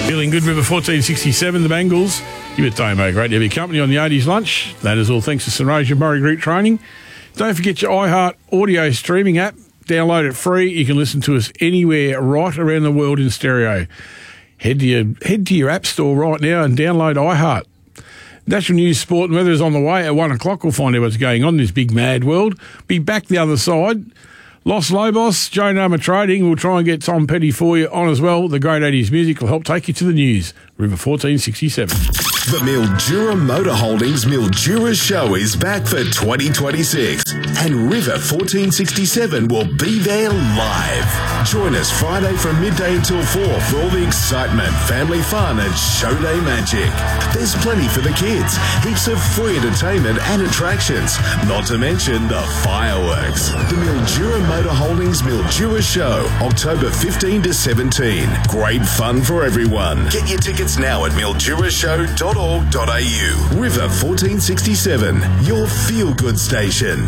Feeling good, River 1467, the Bengals. You with Damo, great to have your company on the 80s lunch. That is all thanks to St. Roger Murray Group Training. Don't forget your iHeart audio streaming app. Download it free. You can listen to us anywhere right around the world in stereo. Head to your app store right now and download iHeart. National News, Sport and Weather is on the way. At 1 o'clock, we'll find out what's going on in this big mad world. Be back the other side. Los Lobos, Joe Noma Trading. We'll try and get Tom Petty for you on as well. The Great 80s Music will help take you to the news. River 1467. The Mildura Motor Holdings Mildura Show is back for 2026, and River 1467 will be there live. Join us Friday from midday until 4 for all the excitement, family fun and show day magic. There's plenty for the kids, heaps of free entertainment and attractions, not to mention the fireworks. The Mildura Motor Holdings Mildura Show, October 15 to 17. Great fun for everyone. Get your tickets now at mildurashow.org.au. River 1467, your feel-good station.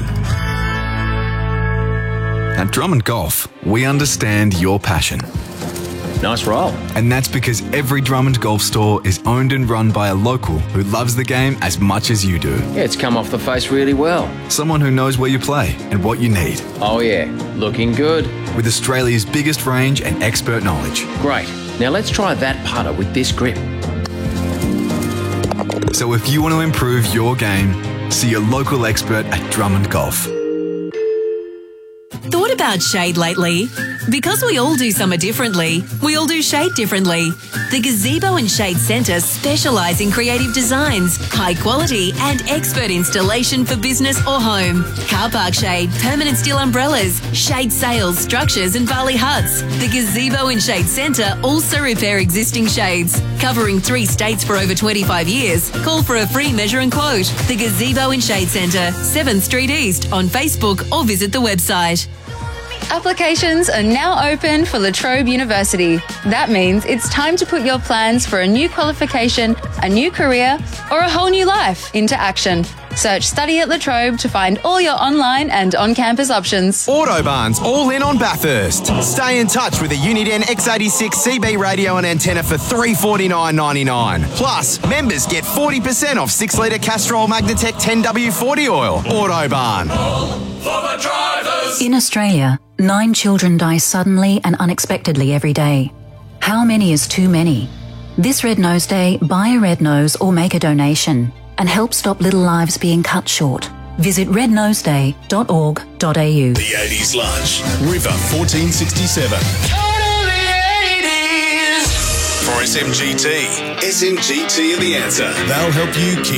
At Drummond Golf, we understand your passion. Nice roll. And that's because every Drummond Golf store is owned and run by a local who loves the game as much as you do. Yeah, it's come off the face really well. Someone who knows where you play and what you need. Oh yeah, looking good. With Australia's biggest range and expert knowledge. Great. Now let's try that putter with this grip. So if you want to improve your game, see your local expert at Drummond Golf. Thought about shade lately? Because we all do summer differently, we all do shade differently. The Gazebo and Shade Centre specialise in creative designs, high quality and expert installation for business or home. Car park shade, permanent steel umbrellas, shade sails, structures and Bali huts. The Gazebo and Shade Centre also repair existing shades. Covering 3 states for over 25 years, call for a free measure and quote. The Gazebo and Shade Centre, 7th Street East on Facebook or visit the website. Applications are now open for La Trobe University. That means it's time to put your plans for a new qualification, a new career, or a whole new life into action. Search Study at La Trobe to find all your online and on-campus options. Autobarn's all in on Bathurst. Stay in touch with a Uniden X86 CB radio and antenna for $349.99. Plus, members get 40% off 6-litre Castrol Magnatec 10W40 oil. Autobarn. In Australia, 9 children die suddenly and unexpectedly every day. How many is too many? This Red Nose Day, buy a red nose or make a donation and help stop little lives being cut short. Visit rednoseday.org.au. The 80s Lunch, River 1467. Totally 80s. For SMGT are the answer. They'll help you keep